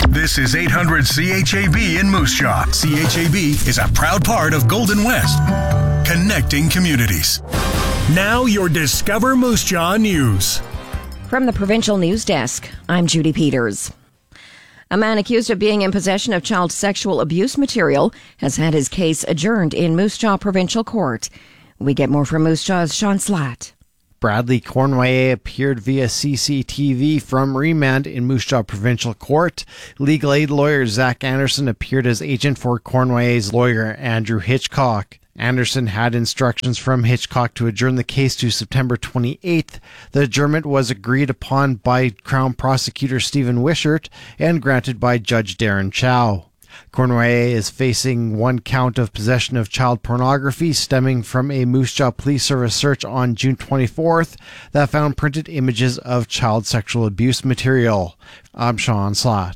This is 800 CHAB in Moose Jaw. CHAB is a proud part of Golden West, connecting communities. Now your Discover Moose Jaw news. From the Provincial News Desk, I'm Judy Peters. A man accused of being in possession of child sexual abuse material has had his case adjourned in Moose Jaw Provincial Court. We get more from Moose Jaw's Sean Slatt. Bradley Cornway appeared via CCTV from remand in Moose Jaw Provincial Court. Legal aid lawyer Zach Anderson appeared as agent for Cornway's lawyer Andrew Hitchcock. Anderson had instructions from Hitchcock to adjourn the case to September 28th. The adjournment was agreed upon by Crown Prosecutor Stephen Wishart and granted by Judge Darren Chow. Cornway is facing one count of possession of child pornography stemming from a Moose Jaw Police Service search on June 24th that found printed images of child sexual abuse material. I'm Sean Slatt.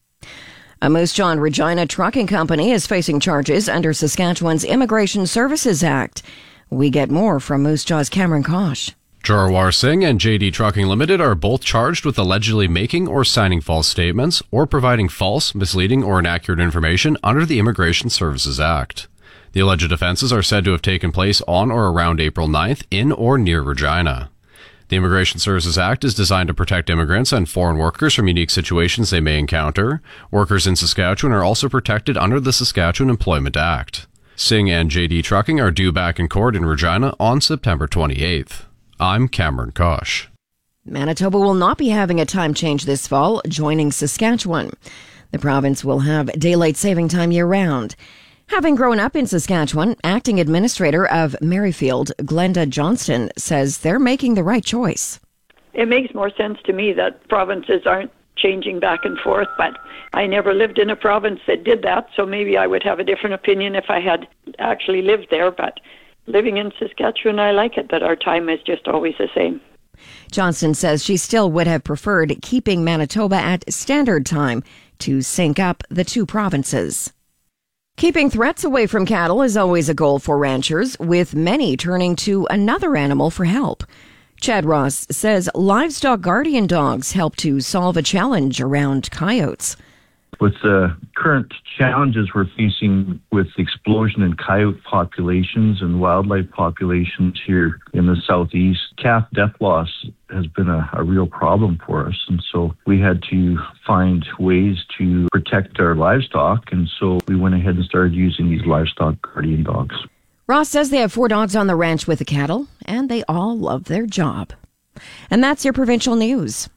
A Moose Jaw and Regina trucking company is facing charges under Saskatchewan's Immigration Services Act. We get more from Moose Jaw's Cameron Kosh. Jarwar Singh and JD Trucking Limited are both charged with allegedly making or signing false statements or providing false, misleading, or inaccurate information under the Immigration Services Act. The alleged offenses are said to have taken place on or around April 9th in or near Regina. The Immigration Services Act is designed to protect immigrants and foreign workers from unique situations they may encounter. Workers in Saskatchewan are also protected under the Saskatchewan Employment Act. Singh and JD Trucking are due back in court in Regina on September 28th. I'm Cameron Kosh. Manitoba will not be having a time change this fall, joining Saskatchewan. The province will have daylight saving time year-round. Having grown up in Saskatchewan, acting administrator of Merrifield, Glenda Johnston, says they're making the right choice. It makes more sense to me that provinces aren't changing back and forth, but I never lived in a province that did that, so maybe I would have a different opinion if I had actually lived there, but living in Saskatchewan, I like it that our time is just always the same. Johnston says she still would have preferred keeping Manitoba at standard time to sync up the two provinces. Keeping threats away from cattle is always a goal for ranchers, with many turning to another animal for help. Chad Ross says livestock guardian dogs help to solve a challenge around coyotes. With the current challenges we're facing with the explosion in coyote populations and wildlife populations here in the southeast, calf death loss has been a real problem for us. And so we had to find ways to protect our livestock. And so we went ahead and started using these livestock guardian dogs. Ross says they have 4 dogs on the ranch with the cattle, and they all love their job. And that's your provincial news.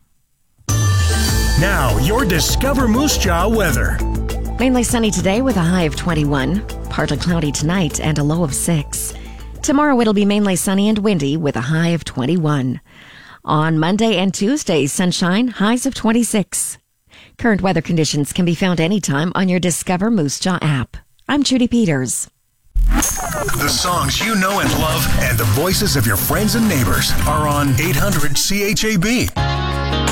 Now, your Discover Moose Jaw weather. Mainly sunny today with a high of 21. Partly cloudy tonight and a low of 6. Tomorrow it'll be mainly sunny and windy with a high of 21. On Monday and Tuesday, sunshine, highs of 26. Current weather conditions can be found anytime on your Discover Moose Jaw app. I'm Judy Peters. The songs you know and love and the voices of your friends and neighbors are on 800 CHAB.